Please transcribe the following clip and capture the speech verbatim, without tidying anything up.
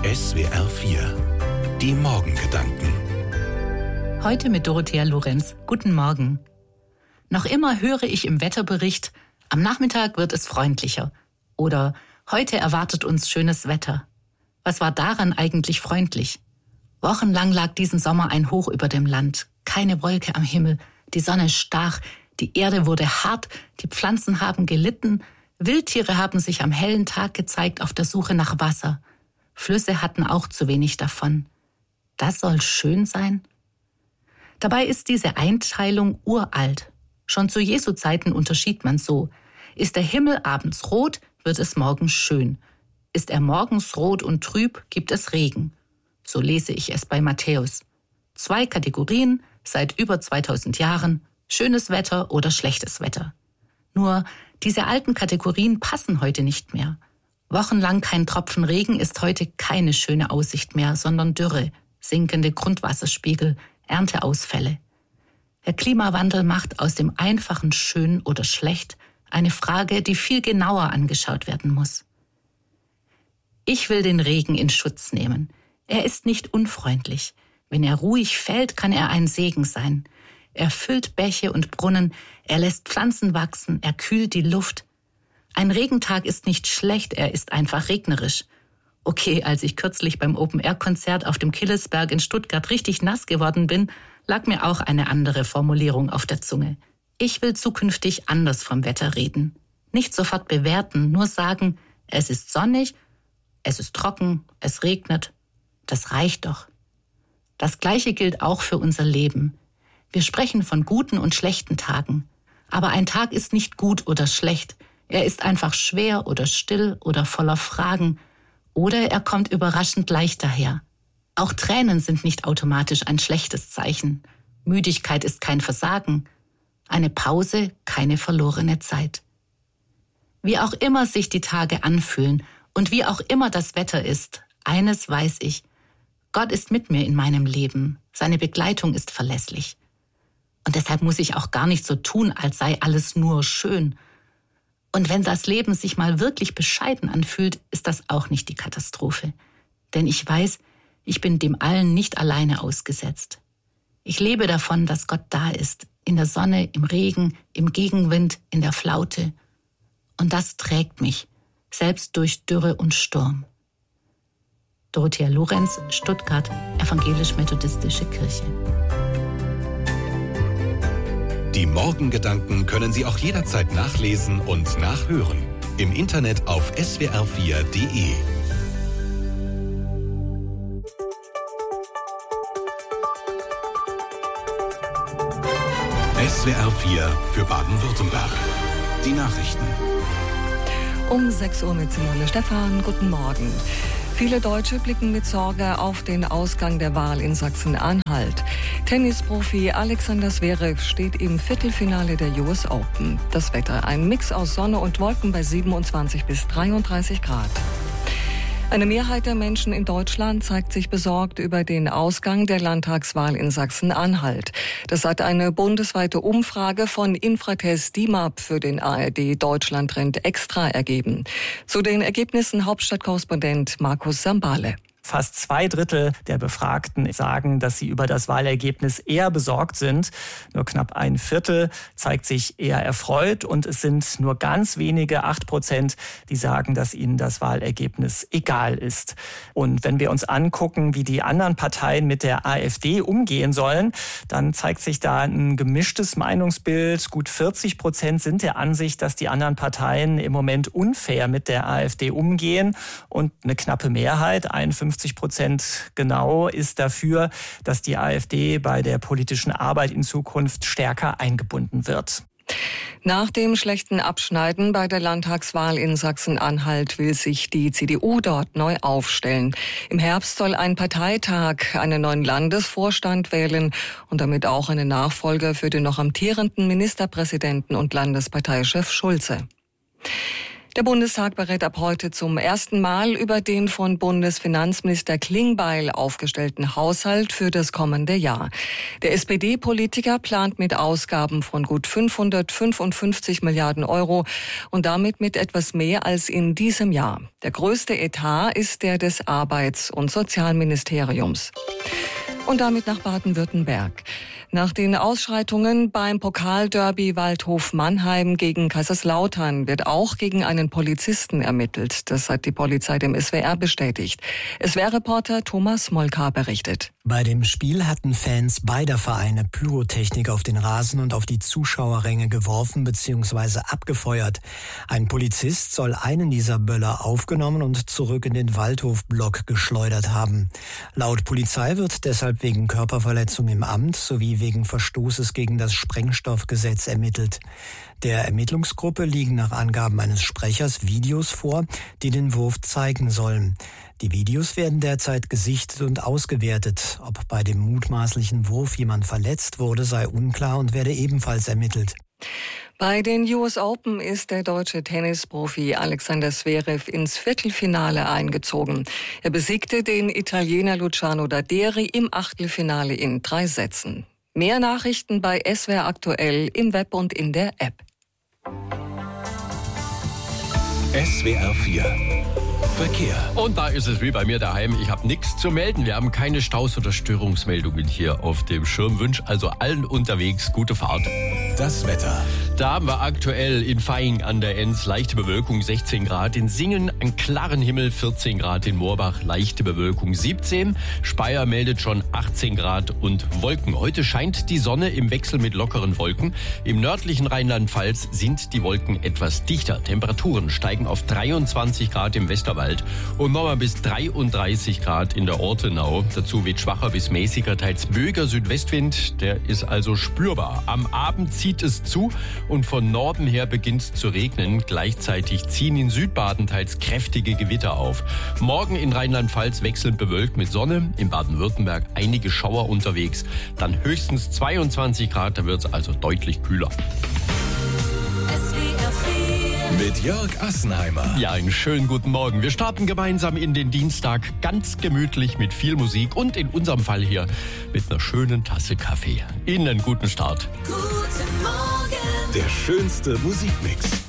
S W R vier. Die Morgengedanken. Heute mit Dorothea Lorenz. Guten Morgen. Noch immer höre ich im Wetterbericht, am Nachmittag wird es freundlicher. Oder heute erwartet uns schönes Wetter. Was war daran eigentlich freundlich? Wochenlang lag diesen Sommer ein Hoch über dem Land. Keine Wolke am Himmel. Die Sonne stach. Die Erde wurde hart. Die Pflanzen haben gelitten. Wildtiere haben sich am hellen Tag gezeigt auf der Suche nach Wasser. Flüsse hatten auch zu wenig davon. Das soll schön sein? Dabei ist diese Einteilung uralt. Schon zu Jesu Zeiten unterschied man so. Ist der Himmel abends rot, wird es morgens schön. Ist er morgens rot und trüb, gibt es Regen. So lese ich es bei Matthäus. Zwei Kategorien, seit über zweitausend Jahren, schönes Wetter oder schlechtes Wetter. Nur, diese alten Kategorien passen heute nicht mehr. Wochenlang kein Tropfen Regen ist heute keine schöne Aussicht mehr, sondern Dürre, sinkende Grundwasserspiegel, Ernteausfälle. Der Klimawandel macht aus dem einfachen schön oder schlecht eine Frage, die viel genauer angeschaut werden muss. Ich will den Regen in Schutz nehmen. Er ist nicht unfreundlich. Wenn er ruhig fällt, kann er ein Segen sein. Er füllt Bäche und Brunnen, er lässt Pflanzen wachsen, er kühlt die Luft. Ein Regentag ist nicht schlecht, er ist einfach regnerisch. Okay, als ich kürzlich beim Open-Air-Konzert auf dem Killesberg in Stuttgart richtig nass geworden bin, lag mir auch eine andere Formulierung auf der Zunge. Ich will zukünftig anders vom Wetter reden. Nicht sofort bewerten, nur sagen, es ist sonnig, es ist trocken, es regnet. Das reicht doch. Das Gleiche gilt auch für unser Leben. Wir sprechen von guten und schlechten Tagen. Aber ein Tag ist nicht gut oder schlecht. Er ist einfach schwer oder still oder voller Fragen. Oder er kommt überraschend leicht daher. Auch Tränen sind nicht automatisch ein schlechtes Zeichen. Müdigkeit ist kein Versagen. Eine Pause, keine verlorene Zeit. Wie auch immer sich die Tage anfühlen und wie auch immer das Wetter ist, eines weiß ich. Gott ist mit mir in meinem Leben. Seine Begleitung ist verlässlich. Und deshalb muss ich auch gar nicht so tun, als sei alles nur schön. Und wenn das Leben sich mal wirklich bescheiden anfühlt, ist das auch nicht die Katastrophe. Denn ich weiß, ich bin dem allen nicht alleine ausgesetzt. Ich lebe davon, dass Gott da ist, in der Sonne, im Regen, im Gegenwind, in der Flaute. Und das trägt mich, selbst durch Dürre und Sturm. Dorothea Lorenz, Stuttgart, Evangelisch-Methodistische Kirche. Die Morgengedanken können Sie auch jederzeit nachlesen und nachhören. Im Internet auf S W R vier Punkt de. S W R vier für Baden-Württemberg. Die Nachrichten. Um sechs Uhr mit Simone Stephan. Guten Morgen. Viele Deutsche blicken mit Sorge auf den Ausgang der Wahl in Sachsen-Anhalt. Tennisprofi Alexander Zverev steht im Viertelfinale der U S Open. Das Wetter: ein Mix aus Sonne und Wolken bei siebenundzwanzig bis dreiunddreißig Grad. Eine Mehrheit der Menschen in Deutschland zeigt sich besorgt über den Ausgang der Landtagswahl in Sachsen-Anhalt. Das hat eine bundesweite Umfrage von Infratest DIMAP für den A R D Deutschlandtrend Extra ergeben. Zu den Ergebnissen Hauptstadtkorrespondent Markus Sambale. Fast zwei Drittel der Befragten sagen, dass sie über das Wahlergebnis eher besorgt sind. Nur knapp ein Viertel zeigt sich eher erfreut und es sind nur ganz wenige, acht Prozent, die sagen, dass ihnen das Wahlergebnis egal ist. Und wenn wir uns angucken, wie die anderen Parteien mit der AfD umgehen sollen, dann zeigt sich da ein gemischtes Meinungsbild. Gut vierzig Prozent sind der Ansicht, dass die anderen Parteien im Moment unfair mit der AfD umgehen und eine knappe Mehrheit, einundfünfzig Prozent genau, ist dafür, dass die AfD bei der politischen Arbeit in Zukunft stärker eingebunden wird. Nach dem schlechten Abschneiden bei der Landtagswahl in Sachsen-Anhalt will sich die C D U dort neu aufstellen. Im Herbst soll ein Parteitag einen neuen Landesvorstand wählen und damit auch einen Nachfolger für den noch amtierenden Ministerpräsidenten und Landesparteichef Schulze. Der Bundestag berät ab heute zum ersten Mal über den von Bundesfinanzminister Klingbeil aufgestellten Haushalt für das kommende Jahr. Der S P D-Politiker plant mit Ausgaben von gut fünfhundertfünfundfünfzig Milliarden Euro und damit mit etwas mehr als in diesem Jahr. Der größte Etat ist der des Arbeits- und Sozialministeriums. Und damit nach Baden-Württemberg. Nach den Ausschreitungen beim Pokalderby Waldhof Mannheim gegen Kaiserslautern wird auch gegen einen Polizisten ermittelt. Das hat die Polizei dem S W R bestätigt. S W R-Reporter Thomas Molka berichtet. Bei dem Spiel hatten Fans beider Vereine Pyrotechnik auf den Rasen und auf die Zuschauerränge geworfen bzw. abgefeuert. Ein Polizist soll einen dieser Böller aufgenommen und zurück in den Waldhofblock geschleudert haben. Laut Polizei wird deshalb wegen Körperverletzung im Amt sowie wegen Verstoßes gegen das Sprengstoffgesetz ermittelt. Der Ermittlungsgruppe liegen nach Angaben eines Sprechers Videos vor, die den Wurf zeigen sollen. Die Videos werden derzeit gesichtet und ausgewertet. Ob bei dem mutmaßlichen Wurf jemand verletzt wurde, sei unklar und werde ebenfalls ermittelt. Bei den U S Open ist der deutsche Tennisprofi Alexander Zverev ins Viertelfinale eingezogen. Er besiegte den Italiener Luciano Daderi im Achtelfinale in drei Sätzen. Mehr Nachrichten bei S W R aktuell im Web und in der App. S W R vier Verkehr. Und da ist es wie bei mir daheim. Ich habe nichts zu melden. Wir haben keine Staus- oder Störungsmeldungen hier auf dem Schirm. Wünsch also allen unterwegs gute Fahrt. Das Wetter. Da haben wir aktuell in Vaihing an der Enz leichte Bewölkung sechzehn Grad. In Singen einen klaren Himmel vierzehn Grad. In Moorbach leichte Bewölkung siebzehn. Speyer meldet schon achtzehn Grad und Wolken. Heute scheint die Sonne im Wechsel mit lockeren Wolken. Im nördlichen Rheinland-Pfalz sind die Wolken etwas dichter. Temperaturen steigen auf dreiundzwanzig Grad im Westerwald und nochmal bis dreiunddreißig Grad in der Ortenau. Dazu weht schwacher bis mäßiger, teils böiger Südwestwind. Der ist also spürbar. Am Abend zieht es zu und von Norden her beginnt es zu regnen. Gleichzeitig ziehen in Südbaden teils kräftige Gewitter auf. Morgen in Rheinland-Pfalz wechselnd bewölkt mit Sonne. In Baden-Württemberg einige Schauer unterwegs. Dann höchstens zweiundzwanzig Grad, da wird es also deutlich kühler. Mit Jörg Assenheimer. Ja, einen schönen guten Morgen. Wir starten gemeinsam in den Dienstag ganz gemütlich mit viel Musik und in unserem Fall hier mit einer schönen Tasse Kaffee. Ihnen einen guten Start. Guten Morgen. Der schönste Musikmix.